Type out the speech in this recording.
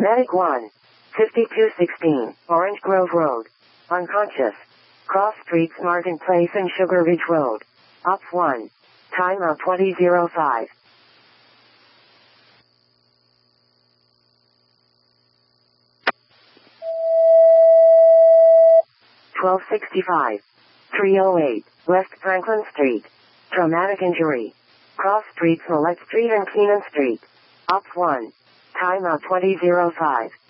Medic 1. 5216, Orange Grove Road. Unconscious. Cross Streets Martin Place and Sugar Ridge Road. Op 1. Time of 20:05. 1265. 308, West Franklin Street. Traumatic injury. Cross Streets Millette Street and Keenan Street. Op 1. Time of 20:05.